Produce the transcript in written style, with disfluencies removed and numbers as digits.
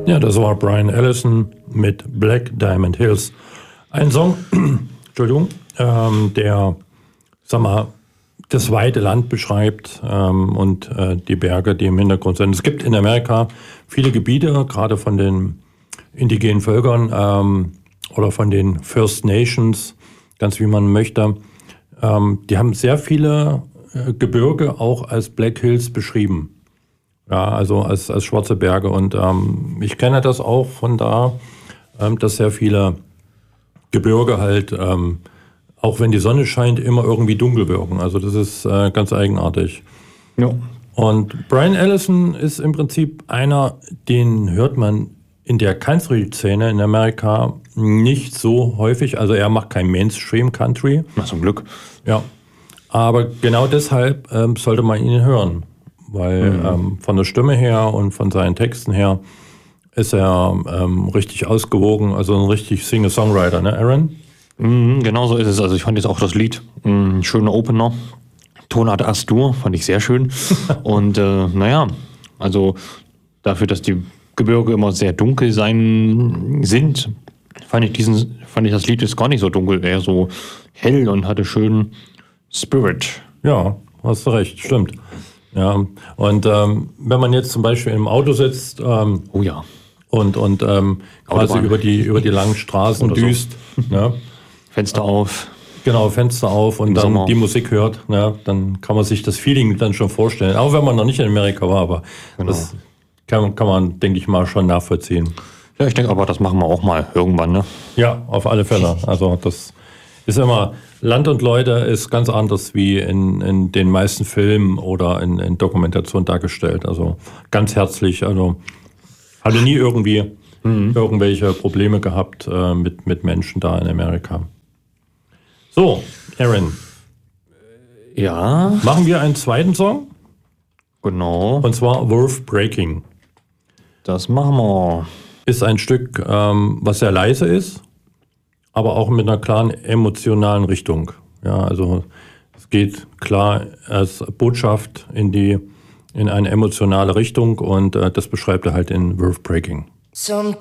Ja, das war Brian Ellison mit Black Diamond Hills. Ein Song, Entschuldigung, der, sag mal, das weite Land beschreibt und die Berge, die im Hintergrund sind. Es gibt in Amerika viele Gebiete, gerade von den indigenen Völkern oder von den First Nations, ganz wie man möchte. Die haben sehr viele Gebirge auch als Black Hills beschrieben. Ja, also als schwarze Berge. Und ich kenne das auch von da, dass sehr viele Gebirge halt, auch wenn die Sonne scheint, immer irgendwie dunkel wirken. Also das ist ganz eigenartig. Ja. Und Brian Ellison ist im Prinzip einer, den hört man in der Country-Szene in Amerika nicht so häufig. Also er macht kein Mainstream-Country. Na, zum Glück. Ja, aber genau deshalb sollte man ihn hören. Weil von der Stimme her und von seinen Texten her ist er richtig ausgewogen, also ein richtig Singer-Songwriter, ne, Aaron? Genau so ist es. Also ich fand jetzt auch das Lied ein schöner Opener. Tonart As-Dur fand ich sehr schön. Und naja, also dafür, dass die Gebirge immer sehr dunkel sind, fand ich das Lied jetzt gar nicht so dunkel, eher so hell und hatte schön Spirit. Ja, hast du recht, stimmt. Ja, und wenn man jetzt zum Beispiel im Auto sitzt Oh ja. und quasi über die langen Straßen Oder so. düst, ne? Fenster auf. Genau, Fenster auf und Im dann Sommer. die Musik hört, ne? Dann kann man sich das Feeling dann schon vorstellen. Auch wenn man noch nicht in Amerika war, aber das kann man, denke ich mal, schon nachvollziehen. Ja, ich denke aber, das machen wir auch mal irgendwann, ne? Ja, auf alle Fälle. Also das ist immer, Land und Leute ist ganz anders wie in den meisten Filmen oder in Dokumentationen dargestellt. Also ganz herzlich, also hatte nie irgendwie irgendwelche Probleme gehabt mit Menschen da in Amerika. So, Aaron, Ja, machen wir einen zweiten Song genau. und zwar Worth Breaking. Das machen wir. Ist ein Stück, was sehr leise ist, aber auch mit einer klaren emotionalen Richtung. Ja, also es geht klar als Botschaft in eine emotionale Richtung und das beschreibt er halt in Worth Breaking. Sometimes